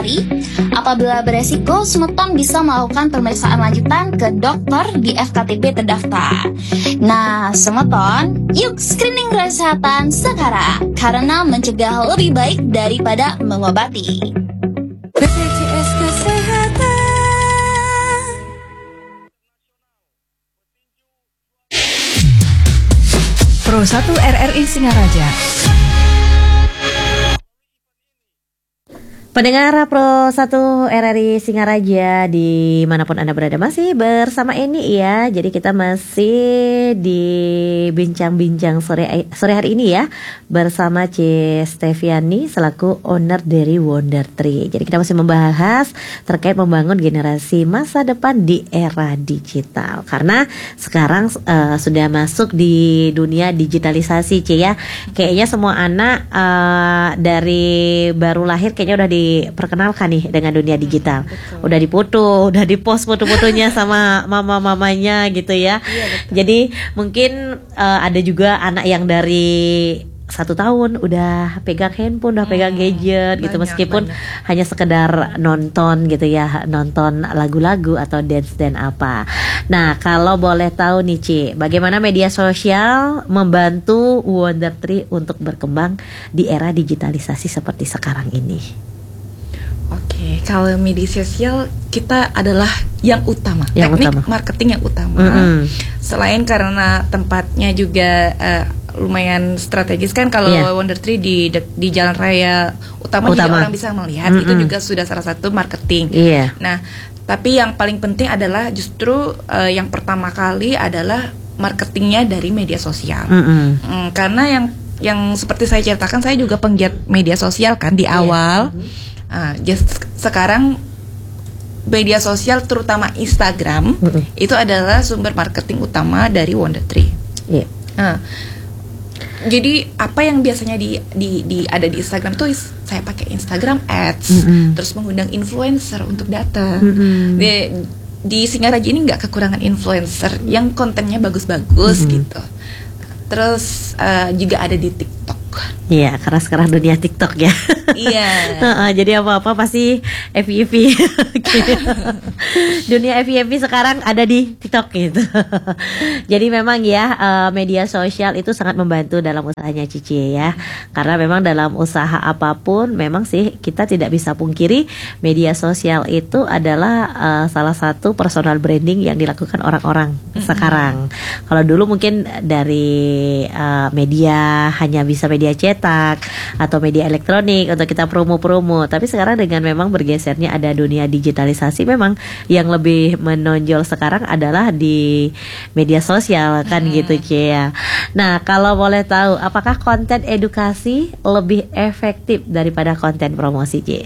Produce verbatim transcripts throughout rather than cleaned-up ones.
hari. Apabila beresiko, semeton bisa melakukan pemeriksaan lanjutan ke dokter di F K T B terdaftar. Nah, semeton, yuk screening kesehatan sekarang, karena mencegah lebih baik daripada mengobati. B P J S Kesehatan. Pro satu R R I Singaraja. Pendengar Pro satu R R I Singaraja dimanapun Anda berada, masih bersama Eni ya. Jadi kita masih di bincang-bincang sore, sore hari ini ya, bersama C. Steviani selaku owner dari Wonder Tree. Jadi kita masih membahas terkait membangun generasi masa depan di era digital. Karena sekarang uh, sudah masuk di dunia digitalisasi C ya. Kayaknya semua anak uh, dari baru lahir kayaknya udah di diperkenalkan nih dengan dunia digital. Hmm, udah dipoto, udah dipost foto-fotonya sama mama-mamanya gitu ya. Iya, jadi mungkin uh, ada juga anak yang dari satu tahun udah pegang handphone, udah pegang hmm, gadget banyak, gitu, meskipun banyak. hanya sekedar nonton gitu ya, nonton lagu-lagu atau dance dan apa. Nah, kalau boleh tahu nih Ci, bagaimana media sosial membantu Wonder Tree untuk berkembang di era digitalisasi seperti sekarang ini? Oke, kalau media sosial kita adalah yang utama, yang teknik utama. marketing yang utama. Mm-hmm. Selain karena tempatnya juga uh, lumayan strategis kan, kalau yeah. Wonder Tree di di jalan raya utama, utama. Jadi orang bisa melihat, mm-hmm. itu juga sudah salah satu marketing. Yeah. Nah, tapi yang paling penting adalah justru uh, yang pertama kali adalah marketingnya dari media sosial. Mm-hmm. Mm, karena yang yang seperti saya ceritakan, saya juga penggiat media sosial kan di awal. Yeah. Mm-hmm. Uh, just sekarang media sosial terutama Instagram mm-hmm. itu adalah sumber marketing utama dari Wonder Tree. Yeah. Uh, jadi apa yang biasanya di, di, di ada di Instagram tuh saya pakai Instagram Ads, mm-hmm. terus mengundang influencer untuk datang. Mm-hmm. Di, di Singaraja ini nggak kekurangan influencer yang kontennya bagus-bagus mm-hmm. gitu. Terus uh, juga ada di TikTok. Iya, karena sekarang dunia TikTok ya. Iya. uh, jadi apa-apa pasti F Y P. Dunia F Y P sekarang ada di TikTok gitu. Jadi memang ya, uh, media sosial itu sangat membantu dalam usahanya Cici ya. Karena memang dalam usaha apapun, memang sih kita tidak bisa pungkiri media sosial itu adalah uh, salah satu personal branding yang dilakukan orang-orang mm-hmm. sekarang. Kalau dulu mungkin dari uh, media hanya bisa media cetak atau media elektronik untuk kita promo-promo, tapi sekarang dengan memang bergesernya ada dunia digitalisasi, memang yang lebih menonjol sekarang adalah di media sosial kan hmm. gitu Cia. Nah, kalau boleh tahu, apakah konten edukasi lebih efektif daripada konten promosi Cia?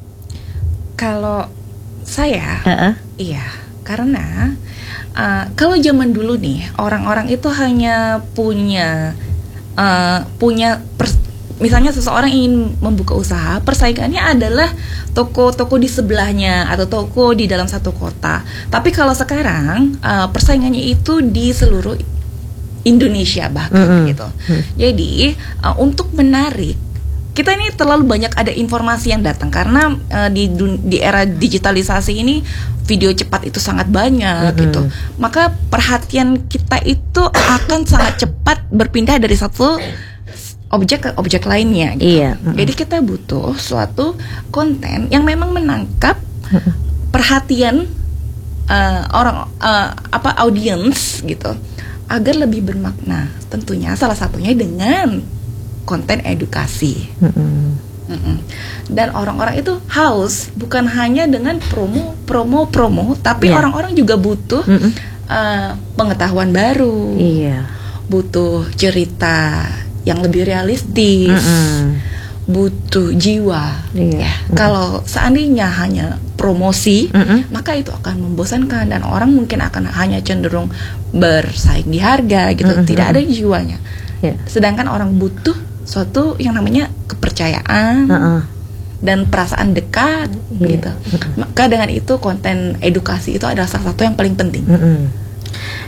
Kalau saya uh-uh. iya, karena uh, kalau zaman dulu nih orang-orang itu hanya punya Uh, punya pers- misalnya seseorang ingin membuka usaha, persaingannya adalah toko-toko di sebelahnya atau toko di dalam satu kota. Tapi kalau sekarang uh, persaingannya itu di seluruh Indonesia bahkan mm-hmm. gitu. Mm-hmm. Jadi uh, untuk menarik, kita ini terlalu banyak ada informasi yang datang karena uh, di di era digitalisasi ini video cepat itu sangat banyak mm-hmm. gitu. Maka perhatian kita itu akan sangat cepat berpindah dari satu objek ke objek lainnya gitu. Iya. Mm-hmm. Jadi kita butuh suatu konten yang memang menangkap mm-hmm. perhatian uh, orang uh, apa audiens gitu, agar lebih bermakna. Tentunya salah satunya dengan konten edukasi. Mm-mm. Mm-mm. Dan orang-orang itu haus bukan hanya dengan promo, promo, promo, tapi yeah. orang-orang juga butuh uh, pengetahuan baru. Iya. Butuh cerita yang lebih realistis. Mm-mm. Butuh jiwa. Iya. Kalau seandainya hanya promosi, Mm-mm. maka itu akan membosankan dan orang mungkin akan hanya cenderung bersaing di harga gitu. Mm-mm. Tidak ada jiwanya. Yeah. Sedangkan orang butuh suatu yang namanya kepercayaan uh-uh. dan perasaan dekat yeah. gitu. Maka dengan itu konten edukasi itu adalah salah satu yang paling penting. Mm-hmm.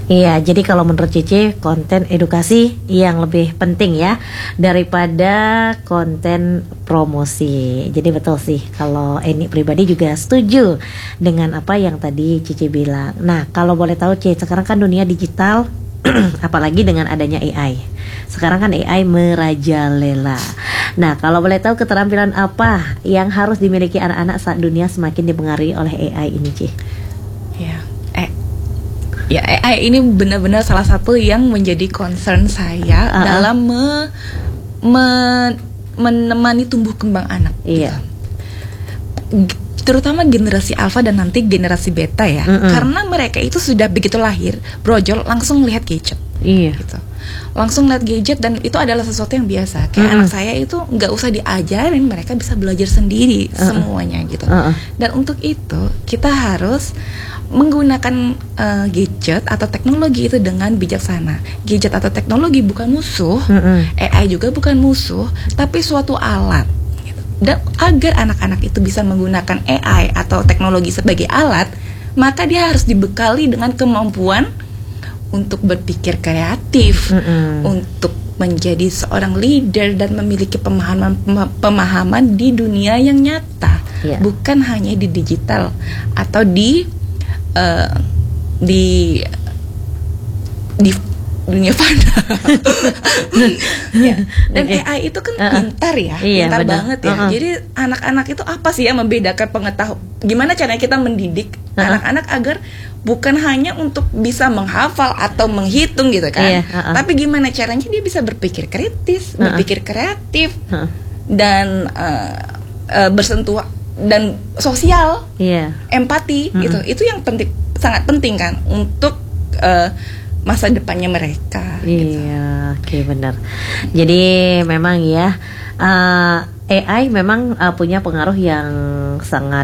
Iya, jadi kalau menurut Cici konten edukasi yang lebih penting ya daripada konten promosi. Jadi betul sih kalau Eni pribadi juga setuju dengan apa yang tadi Cici bilang. Nah, kalau boleh tahu Cici, sekarang kan dunia digital apalagi dengan adanya A I. Sekarang kan A I merajalela. Nah, kalau boleh tahu keterampilan apa yang harus dimiliki anak-anak saat dunia semakin dipengaruhi oleh A I ini, Ci? Ya, eh, ya A I ini benar-benar salah satu yang menjadi concern saya Uh-uh. dalam me, me- menemani tumbuh kembang anak. Iya. G- Terutama generasi alfa dan nanti generasi beta ya, Mm-mm. karena mereka itu sudah begitu lahir brojol langsung lihat gadget. Iya. Gitu. Langsung lihat gadget dan itu adalah sesuatu yang biasa. Kayak Mm-mm. anak saya itu nggak usah diajarin, mereka bisa belajar sendiri Uh-uh. semuanya gitu. Uh-uh. Dan untuk itu kita harus menggunakan uh, gadget atau teknologi itu dengan bijaksana. Gadget atau teknologi bukan musuh, Mm-mm. A I juga bukan musuh, tapi suatu alat. Gitu. Dan agar anak-anak itu bisa menggunakan A I atau teknologi sebagai alat, maka dia harus dibekali dengan kemampuan untuk berpikir kreatif, Mm-mm. untuk menjadi seorang leader dan memiliki pemahaman pemahaman di dunia yang nyata, Iya. bukan hanya di digital atau di uh, di di dunia fana. Ya. Dan Oke. A I itu kan Uh-uh. pintar ya, Iya, pintar benar. banget ya. Uh-uh. Jadi anak-anak itu apa sih yang membedakan pengetahuan? Gimana caranya kita mendidik Uh-uh. anak-anak agar bukan hanya untuk bisa menghafal atau menghitung gitu kan, Iya, uh-uh. tapi gimana caranya dia bisa berpikir kritis, Uh-uh. berpikir kreatif, Uh-uh. dan uh, uh, bersentuh dan sosial, Iya. empati Mm-mm. gitu. Itu yang penting, sangat penting kan untuk uh, masa depannya mereka. Gitu. Iya, oke benar. Jadi memang ya uh, A I memang uh, punya pengaruh yang sangat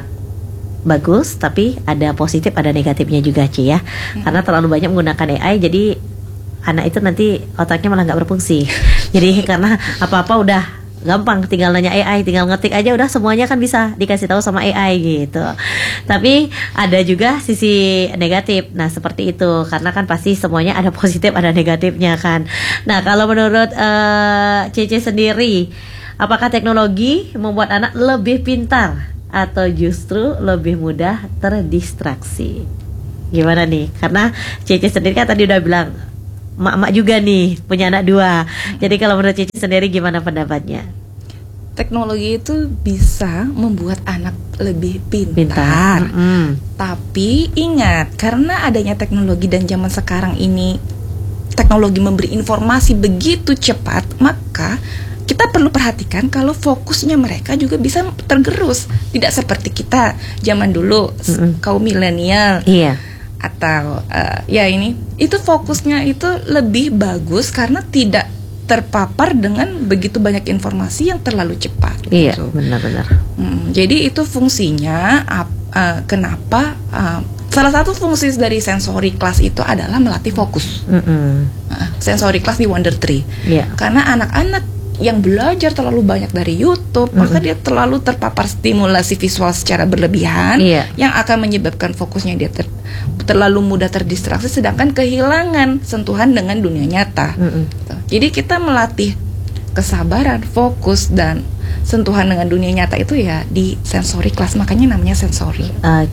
bagus, tapi ada positif ada negatifnya juga Ci ya. Karena terlalu banyak menggunakan A I, jadi anak itu nanti otaknya malah nggak berfungsi. Jadi karena apa-apa udah gampang, tinggal nanya A I, tinggal ngetik aja udah semuanya kan bisa dikasih tahu sama A I gitu. Tapi ada juga sisi negatif. Nah, seperti itu. Karena kan pasti semuanya ada positif, ada negatifnya kan. Nah, kalau menurut uh, Cece sendiri, apakah teknologi membuat anak lebih pintar atau justru lebih mudah terdistraksi? Gimana nih? Karena Cece sendiri kan tadi udah bilang mak-mak juga nih punya anak dua. Jadi kalau menurut Cici sendiri gimana pendapatnya? Teknologi itu bisa membuat anak lebih pintar, Pintar. Mm. tapi ingat, karena adanya teknologi dan zaman sekarang ini teknologi memberi informasi begitu cepat, maka kita perlu perhatikan kalau fokusnya mereka juga bisa tergerus. Tidak seperti kita zaman dulu, Mm-mm. kaum milenial Iya. atau uh, ya ini itu fokusnya itu lebih bagus karena tidak terpapar dengan begitu banyak informasi yang terlalu cepat. Iya, gitu. benar-benar. Hmm, jadi itu fungsinya ap- uh, kenapa uh, salah satu fungsi dari sensory class itu adalah melatih fokus. Mm-mm. Uh, sensory class di Wonder Tree. Iya. Karena anak-anak yang belajar terlalu banyak dari YouTube, Mm-mm. maka dia terlalu terpapar stimulasi visual secara berlebihan, Iya. yang akan menyebabkan fokusnya dia ter- terlalu mudah terdistraksi, sedangkan kehilangan sentuhan dengan dunia nyata. Mm-mm. Gitu. Jadi kita melatih kesabaran, fokus, dan sentuhan dengan dunia nyata itu ya di sensory class, makanya namanya sensory.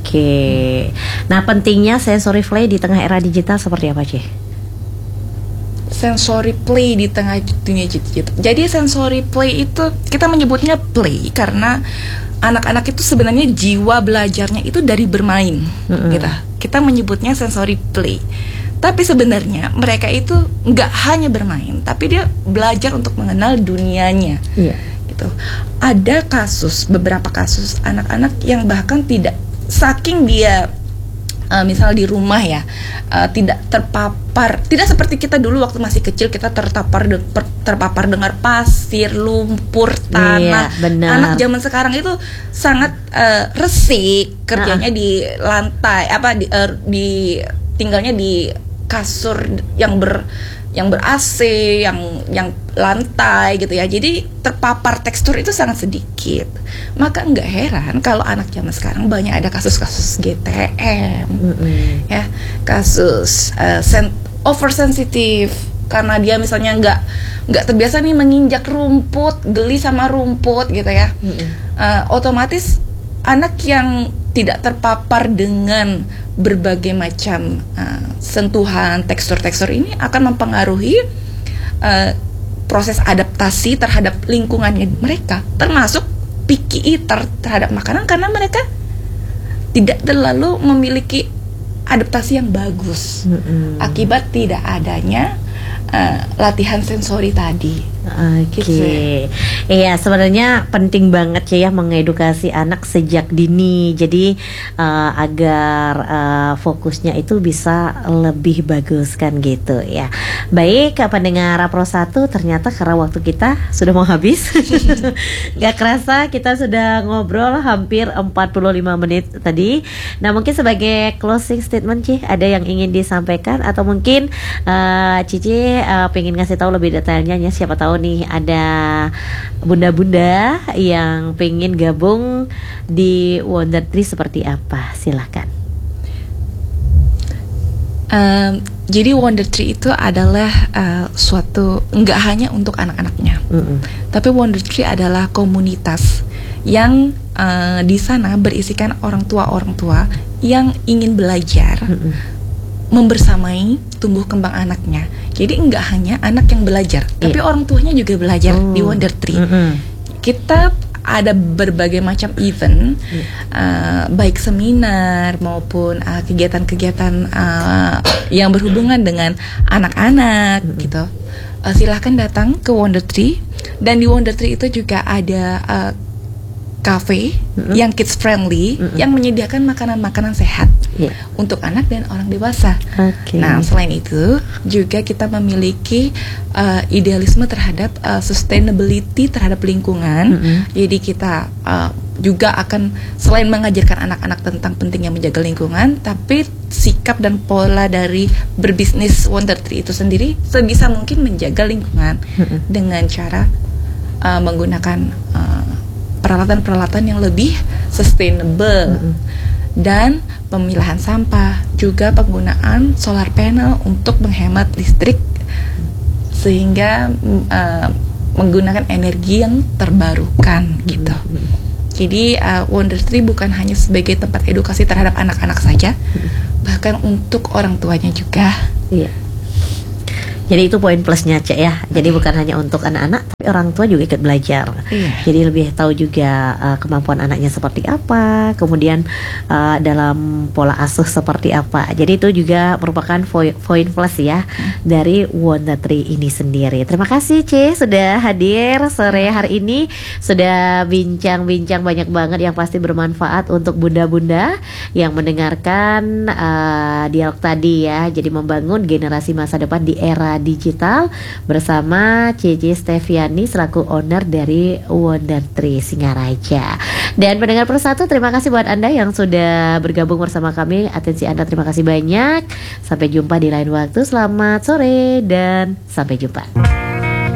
Oke. Nah, pentingnya sensory play di tengah era digital seperti apa, Ci? Sensory play di tengah dunia digital. Jadi sensory play itu kita menyebutnya play karena anak-anak itu sebenarnya jiwa belajarnya itu dari bermain. Mm-mm. Gitu. Kita menyebutnya sensory play. Tapi sebenarnya mereka itu nggak hanya bermain, tapi dia belajar untuk mengenal dunianya. Iya. Gitu. Ada kasus, beberapa kasus anak-anak yang bahkan tidak, saking dia uh, misal di rumah ya, uh, tidak terpapar, tidak seperti kita dulu waktu masih kecil, kita terpapar de- per- terpapar dengar pasir, lumpur, tanah. Iya, benar. Anak zaman sekarang itu sangat uh, resik, kerjanya di lantai, apa di, uh, di tinggalnya di kasur yang ber yang ber-A C, yang yang lantai gitu ya. Jadi terpapar tekstur itu sangat sedikit. Maka nggak heran kalau anak zaman sekarang banyak ada kasus-kasus G T M, Mm-mm. ya, kasus uh, sen- oversensitif karena dia misalnya nggak nggak terbiasa nih menginjak rumput, geli sama rumput gitu ya. Uh, otomatis anak yang tidak terpapar dengan berbagai macam uh, sentuhan tekstur-tekstur ini akan mempengaruhi uh, proses adaptasi terhadap lingkungannya mereka, termasuk picky eater terhadap makanan karena mereka tidak terlalu memiliki adaptasi yang bagus Mm-mm. akibat tidak adanya uh, latihan sensori tadi. Oke, Gitu ya. Iya sebenarnya penting banget ya mengedukasi anak sejak dini. Jadi uh, agar uh, fokusnya itu bisa lebih bagus kan gitu ya. Baik, pendengar Pro satu, ternyata karena waktu kita sudah mau habis, gak kerasa kita sudah ngobrol hampir empat puluh lima menit tadi. Nah mungkin sebagai closing statement Ci, ada yang ingin disampaikan atau mungkin uh, Cici uh, pengen ngasih tahu lebih detailnya ya, siapa tahu nih ada bunda-bunda yang pengen gabung di Wonder Tree seperti apa, silahkan. Um, jadi Wonder Tree itu adalah uh, suatu nggak hanya untuk anak-anaknya, Mm-mm. tapi Wonder Tree adalah komunitas yang uh, di sana berisikan orang tua-orang tua yang ingin belajar. Mm-mm. Membersamai tumbuh kembang anaknya. Jadi enggak hanya anak yang belajar, tapi Iya. orang tuanya juga belajar Oh. di Wonder Tree. Mm-mm. Kita ada berbagai macam event, Iya. uh, baik seminar maupun uh, kegiatan-kegiatan uh, yang berhubungan dengan anak-anak gitu. Uh, silahkan datang ke Wonder Tree, dan di Wonder Tree itu juga ada uh, cafe Mm-mm. yang kids friendly, Mm-mm. yang menyediakan makanan-makanan sehat Iya. untuk anak dan orang dewasa. Oke. Nah, selain itu juga kita memiliki uh, idealisme terhadap uh, sustainability terhadap lingkungan. Mm-mm. Jadi kita uh, juga akan selain mengajarkan anak-anak tentang pentingnya menjaga lingkungan, tapi sikap dan pola dari berbisnis Wonder Tree itu sendiri sebisa mungkin menjaga lingkungan Mm-mm. dengan cara uh, menggunakan uh, peralatan-peralatan yang lebih sustainable. Mm-mm. Dan pemilahan sampah, juga penggunaan solar panel untuk menghemat listrik sehingga mm, uh, menggunakan energi yang terbarukan gitu. Jadi uh, Wonder Tree bukan hanya sebagai tempat edukasi terhadap anak-anak saja, bahkan untuk orang tuanya juga. Iya. Jadi itu poin plusnya Cek ya. Jadi bukan hanya untuk anak-anak, tapi orang tua juga ikut belajar. Iya. Jadi lebih tahu juga uh, kemampuan anaknya seperti apa, kemudian uh, dalam pola asuh seperti apa. Jadi itu juga merupakan poin poin plus ya dari Wonder Tree ini sendiri. Terima kasih Cek sudah hadir sore hari ini, sudah bincang-bincang banyak banget yang pasti bermanfaat untuk bunda-bunda yang mendengarkan uh, dialog tadi ya. Jadi membangun generasi masa depan di era digital bersama Cici Steviani selaku owner dari Wonder Tree Singaraja. Dan pendengar Pro satu, terima kasih buat Anda yang sudah bergabung bersama kami. Atensi Anda terima kasih banyak. Sampai jumpa di lain waktu. Selamat sore dan sampai jumpa.